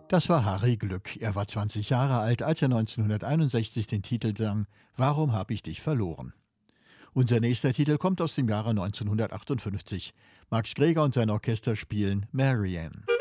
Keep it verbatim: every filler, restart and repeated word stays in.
Das war Harry Glück. Er war zwanzig Jahre alt, als er neunzehnhunderteinundsechzig den Titel sang »Warum hab ich dich verloren?«. Unser nächster Titel kommt aus dem Jahre neunzehnhundertachtundfünfzig. Max Greger und sein Orchester spielen Marianne.